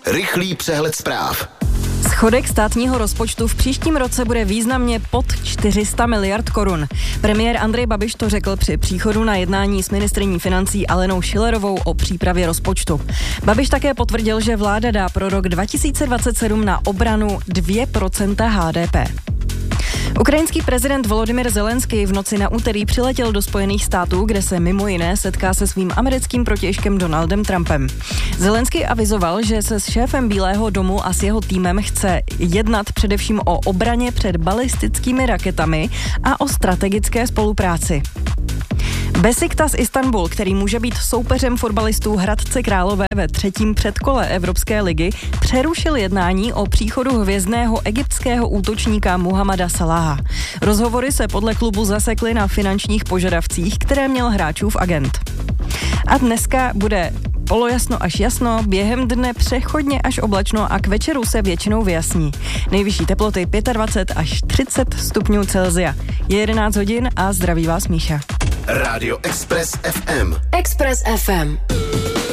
Rychlý přehled zpráv. Schodek státního rozpočtu v příštím roce bude významně pod 400 miliard korun. Premiér Andrej Babiš to řekl při příchodu na jednání s ministryní financí Alenou Schillerovou o přípravě rozpočtu. Babiš také potvrdil, že vláda dá pro rok 2027 na obranu 2% HDP. Ukrajinský prezident Volodymyr Zelenský v noci na úterý přiletěl do Spojených států, kde se mimo jiné setká se svým americkým protějškem Donaldem Trumpem. Zelenský avizoval, že se s šéfem Bílého domu a s jeho týmem chce jednat především o obraně před balistickými raketami a o strategické spolupráci. Besiktas Istanbul, který může být soupeřem fotbalistů Hradce Králové ve třetím předkole Evropské ligy, přerušil jednání o příchodu hvězdného egyptského útočníka Muhammada Salaha. Rozhovory se podle klubu zasekly na finančních požadavcích, které měl hráčův agent. A dneska bude polojasno až jasno, během dne přechodně až oblačno a k večeru se většinou vyjasní. Nejvyšší teploty 25 až 30 stupňů Celsia. Je 11 hodin a zdraví vás Míša. Rádio Express FM. Express FM.